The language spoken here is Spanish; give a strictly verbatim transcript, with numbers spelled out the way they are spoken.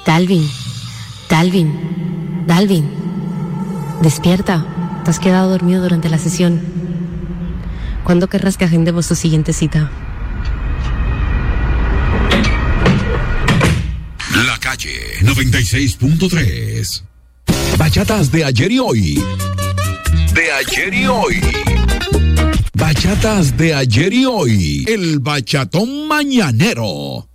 Dalvin, Dalvin, Dalvin, despierta. Te has quedado dormido durante la sesión. ¿Cuándo querrás que agendemos tu siguiente cita? La Calle noventa y seis punto tres. Bachatas de ayer y hoy. De ayer y hoy. Bachatas de ayer y hoy. El bachatón mañanero.